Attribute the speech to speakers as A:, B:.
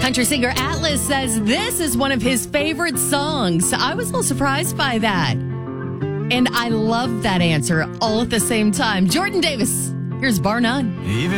A: Country singer Atlas says this is one of his favorite songs. I was a little surprised by that. And I love that answer all at the same time. Jordan Davis, here's Bar None.